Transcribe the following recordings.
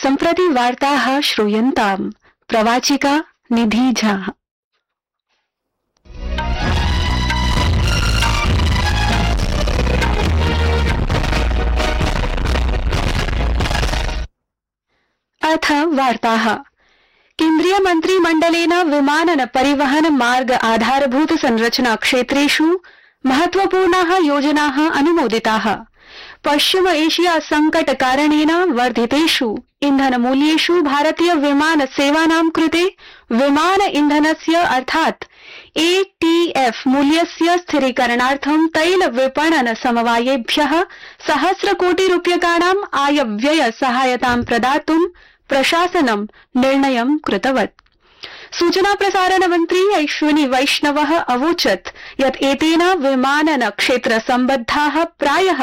सम्प्रति वार्ताः श्रूयन्ताम् प्रवाचिका निधि झा। अथ वार्ताः। केन्द्रीय मन्त्रिमण्डलेन विमानन परिवहन मार्ग आधारभूत संरचना क्षेत्रेषु महत्वपूर्णाः योजनाः अनुमोदिताः। पश्चिम एशिया संकट कारणेन वर्धितेषु ईंधनमूल्येषु भारतीय विमान सेवानां कृते विमान ईंधनस्य अर्थात् ATF मूल्यस्य स्थिरीकरणार्थं तैल विपणन समवायेभ्यः सहस्रकोटिरूप्यकाणां आयव्यय सहायतां प्रदातुं प्रशासनं निर्णयं कृतवत्। सूचना प्रसारण मन्त्री अश्विनी वैष्णवः अवोचत् यत् एतेन विमानन क्षेत्र सम्बद्धाः प्रायः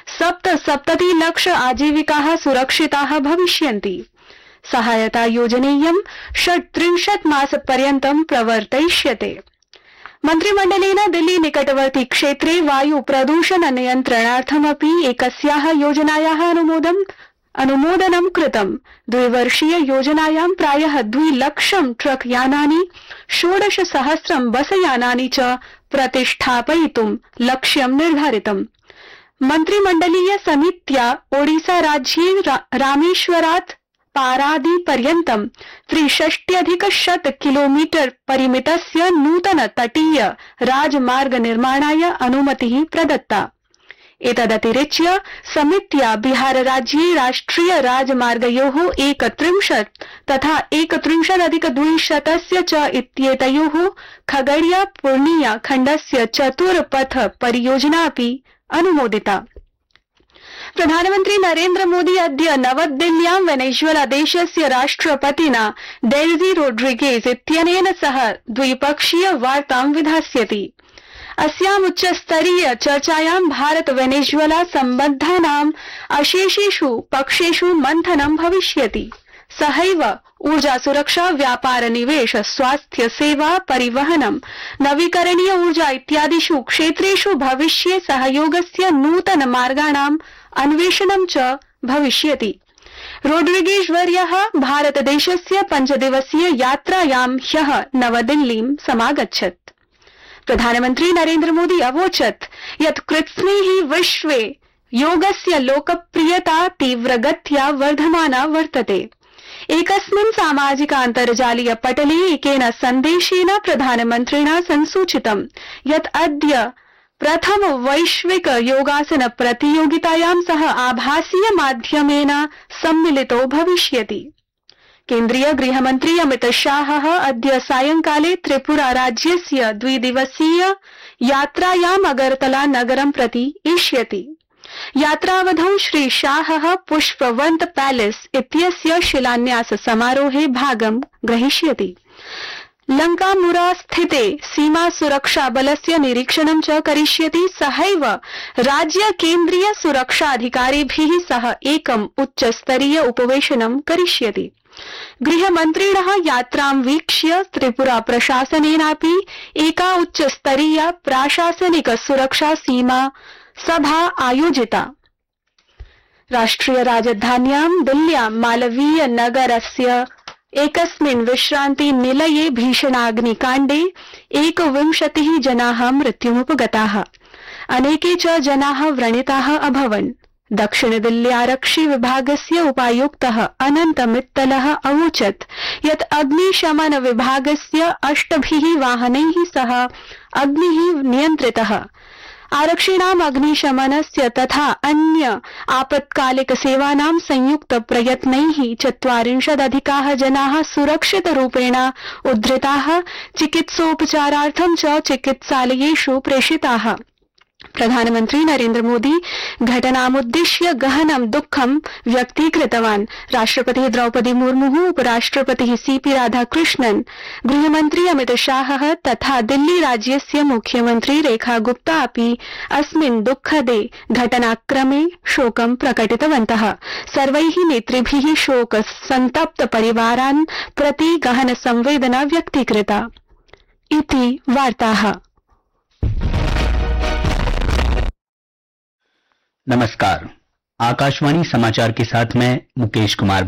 77 लाख आजीविकाः सुरक्षिताः भविष्यन्ति। सहायता योजनेयं 36 मासपर्यन्तं प्रवर्तयिष्यते। मन्त्रिमण्डलेन दिल्ली निकटवर्ती क्षेत्रे वायु प्रदूषण नियन्त्रणार्थमपि एकस्याः योजनायाः अनुमोदनं कृतम्। द्विवर्षीय योजनायां प्रायः 2 लक्षं ट्रक यानानि 16,000 बसयानानि च प्रतिष्ठापयितुं लक्ष्यं निर्धारितम्। मन्त्रिमण्डलीय समित्या ओडिसा राज्ये रामेश्वरात् पारादी पर्यन्तं 63,100 किलोमीटर परिमितस्य नूतन तटीय राजमार्ग निर्माणाय अनुमतिः प्रदत्ता। एतदतिरिच्य समित्या बिहार राज्ये राष्ट्रिय राजमार्गयोः 31 तथा 31+200 च इत्येतयोः खगड़िया पूर्णिया खण्डस्य चतुर्पथ परियोजना अपि अनुमोदिता। प्रधानमन्त्री नरेन्द्र मोदी अद्य नवदिल्ल्यां वेनेजुएला देशस्य राष्ट्रपतिना डेल्सी रोड्रिगेज इत्यनेन सह द्विपक्षीय वार्तां विधास्यति। अस्याम् उच्चस्तरीय चर्चायां भारत वेनेजुएला सम्बन्धानाम् अशेषेषु पक्षेषु मन्थनं भविष्यति। सहैव ऊर्जा सुरक्षा, व्यापार, निवेश, स्वास्थ्य सेवा, परिवहनं, नवीकरणीय ऊर्जा इत्यादिषु क्षेत्रेषु भविष्ये सहयोगस्य नूतन मार्गाणाम् अन्वेषणं च भविष्यति। रोड्रिगेज वर्यः भारतदेशस्य 5 दिवसीय यात्रायां ह्यः नवदिल्लीं समागच्छत्। प्रधानमन्त्री नरेन्द्र मोदी अवोचत् यत् कृत्स्नैः विश्वे योगस्य लोकप्रियता तीव्रगत्या वर्धमाना वर्तते। एकस्मिन् सामाजिकान्तर्जालीय पटले एकेन सन्देशेन प्रधानमन्त्रिणा संसूचितं यत् अद्य प्रथम वैश्विक योगासन प्रतियोगितायां सः आभासीय माध्यमेन सम्मिलितो भविष्यति। केन्द्रीय गृहमन्त्री अमित शाहः अद्य सायंकाले त्रिपुरा राज्यस्य 2 दिवसीय यात्रायाम् अगरतला नगरं प्रति एष्यति। यात्रावधौ श्री शाहः पुष्पवन्त पैलेस इत्यस्य शिलान्यास समारोहे भागं ग्रहीष्यति। लंकामुरा स्थिते सीमा सुरक्षा बलस्य निरीक्षणं च करिष्यति। सहैव राज्य केन्द्रीय सुरक्षाधिकारिभिः सह एकम् उच्चस्तरीय उपवेशनं करिष्यति। गृहमन्त्रिणः यात्रां वीक्ष्य त्रिपुरा प्रशासनेनापि एका उच्चस्तरीया प्राशासनिक सुरक्षा सीमा सभा आयोजिता। राष्ट्रिय राजधान्यां दिल्ल्यां मालवीय नगरस्य एकस्मिन् विश्रान्ति निलये भीषणाग्निकाण्डे 21 जनाः मृत्युमुपगताः। अनेके च जनाः व्रणिताः अभवन्। दक्षिण दिल्ली आरक्षि विभागस्य उपायुक्तः अनंत मित्तलः अवोचत् यत् अग्निशमन विभागस्य 8 वाहनैः सह अग्निः नियन्त्रितः। आरक्षिणाम् अग्निशमनस्य तथा अन्य आपत्कालिक सेवानां संयुक्त प्रयत्नैः 40 अधिकाः जनाः सुरक्षितरूपेण उद्धृताः, चिकित्सोपचारार्थं च चिकित्सालयेषु प्रेषिताः। प्रधानमन्त्री नरेन्द्र मोदी घटनामुद्दिश्य गहनं दुःखं व्यक्तीकृतवान्। राष्ट्रपतिः द्रौपदी मुर्मुः, उपराष्ट्रपतिः सीपी राधाकृष्णन्, गृहमन्त्री अमित शाहः तथा दिल्ली राज्यस्य मुख्यमन्त्री रेखा गुप्ता अपि अस्मिन् दुःखदे घटनाक्रमे शोकं प्रकटितवन्तः। सर्वैः नेतृभिः शोक संतप्त परिवारान् प्रति गहन संवेदना व्यक्तीकृता। इति वार्ताः। नमस्कार, आकाशवाणी समाचार के साथ मैं मुकेश कुमार।